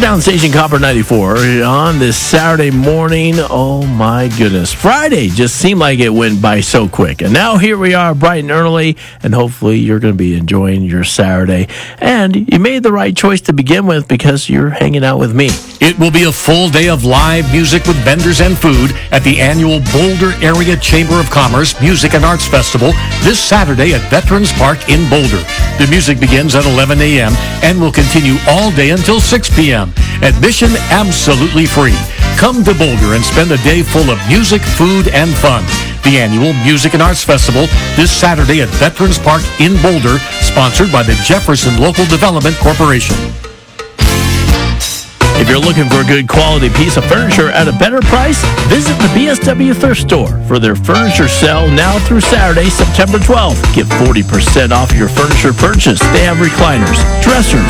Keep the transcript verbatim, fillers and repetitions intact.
Sound Station Copper ninety-four on this Saturday morning. Oh my goodness. Friday just seemed like it went by so quick. And now here we are bright and early, and hopefully you're going to be enjoying your Saturday. And you made the right choice to begin with because you're hanging out with me. It will be a full day of live music with vendors and food at the annual Boulder Area Chamber of Commerce Music and Arts Festival this Saturday at Veterans Park in Boulder. The music begins at eleven a.m. and will continue all day until six p.m. Admission absolutely free. Come to Boulder and spend a day full of music, food, and fun. The annual Music and Arts Festival this Saturday at Veterans Park in Boulder, sponsored by the Jefferson Local Development Corporation. If you're looking for a good quality piece of furniture at a better price, visit the B S W Thrift Store for their furniture sale now through Saturday, September twelfth. Get forty percent off your furniture purchase. They have recliners, dressers,